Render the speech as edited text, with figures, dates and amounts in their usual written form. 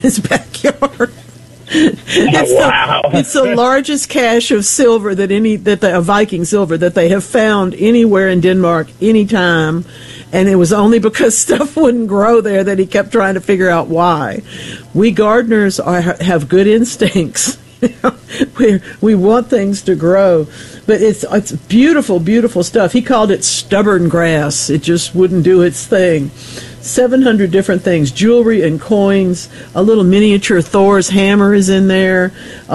his backyard. Wow. It's the largest cache of silver Viking silver that they have found anywhere in Denmark anytime. And it was only because stuff wouldn't grow there that he kept trying to figure out why. We gardeners have good instincts. We want things to grow. But it's beautiful, beautiful stuff. He called it stubborn grass. It just wouldn't do its thing. 700 different things, jewelry and coins. A little miniature Thor's hammer is in there.